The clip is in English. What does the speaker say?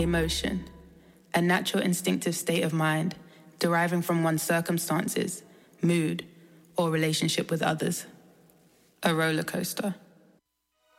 emotion, a natural instinctive state of mind deriving from one's circumstances, mood, or relationship with others. A roller coaster.